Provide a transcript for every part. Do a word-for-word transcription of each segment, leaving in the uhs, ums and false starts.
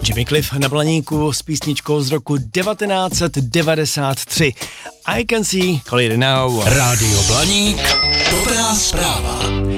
Jimmy Cliff na Blaníku s písničkou z roku devatenáct set devadesát tři. I Can See, Call It Now. Rádio Blaník, dobrá zpráva.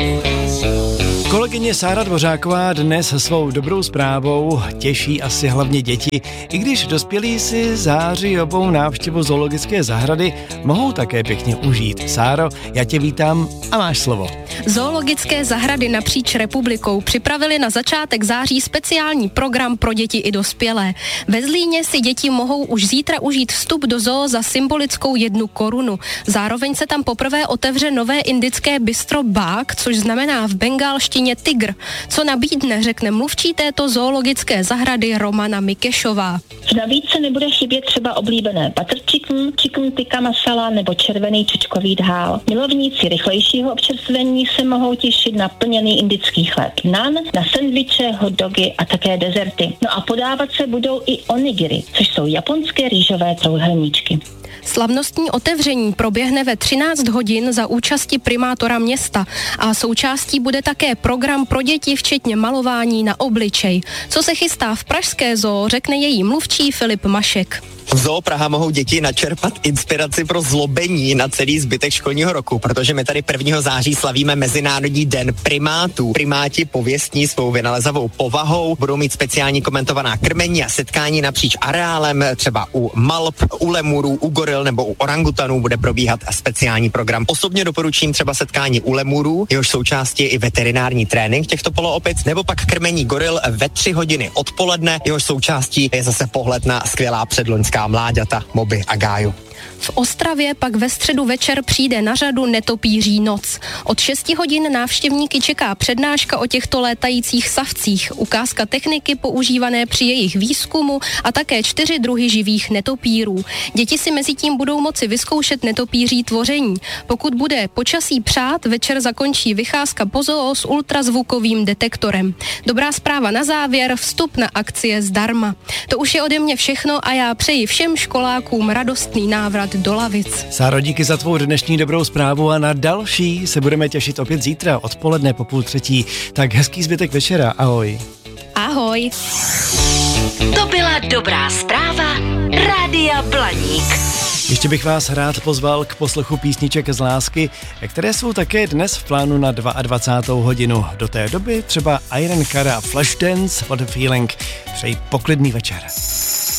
Kolegyně Sára Dvořáková dnes svou dobrou zprávou těší asi hlavně děti, i když dospělí si září obou návštěvu zoologické zahrady mohou také pěkně užít. Sáro, já tě vítám a máš slovo. Zoologické zahrady napříč republikou připravili na začátek září speciální program pro děti i dospělé. Ve Zlíně si děti mohou už zítra užít vstup do zoo za symbolickou jednu korunu. Zároveň se tam poprvé otevře nové indické bistro Bák, což znamená v bengálštině tygr. Co nabídne, řekne mluvčí této zoologické zahrady Romana Mikešová. V nabídce nebude chybět třeba oblíbené butter chicken, chicken tikka masala nebo červený čečkový dhál. Milovníci rychlejšího občerstvení se mohou těšit na plněný indický chléb nan, na sendviče, hot dogy a také dezerty. No a podávat se budou i onigiri, což jsou japonské rýžové trojúhelníčky. Slavnostní otevření proběhne ve třináct hodin za účasti primátora města a součástí bude také program pro děti, včetně malování na obličej. Co se chystá v pražské zoo, řekne její mluvčí Filip Mašek. V Zoo Praha mohou děti načerpat inspiraci pro zlobení na celý zbytek školního roku, protože my tady prvního září slavíme Mezinárodní den primátů. Primáti pověstní svou vynalezavou povahou budou mít speciální komentovaná krmení a setkání napříč areálem, třeba u malp, u lemurů, u goril nebo u orangutanů bude probíhat speciální program. Osobně doporučím třeba setkání u lemurů, jehož součástí je i veterinární trénink těchto poloopic, nebo pak krmení goril ve tři hodiny odpoledne, jehož součástí je zase pohled na skvělá předloňská mláďata, moby a gáju. V Ostravě pak ve středu večer přijde na řadu netopíří noc. Od šesti hodin návštěvníky čeká přednáška o těchto létajících savcích, ukázka techniky používané při jejich výzkumu a také čtyři druhy živých netopírů. Děti si mezitím budou moci vyzkoušet netopíří tvoření. Pokud bude počasí přát, večer zakončí vycházka po zoo s ultrazvukovým detektorem. Dobrá zpráva na závěr, vstup na akci je zdarma. To už je ode mě všechno a já přeji všem školákům radostný návrat do lavic. Sáro, díky za tvou dnešní dobrou zprávu a na další se budeme těšit opět zítra odpoledne po půl třetí. Tak hezký zbytek večera, ahoj. Ahoj. To byla dobrá zpráva Rádia Blaník. Ještě bych vás rád pozval k poslechu písniček z lásky, které jsou také dnes v plánu na dvacátou druhou hodinu. Do té doby třeba Iron Cara Flashdance, What a Feeling. Přeji poklidný večer.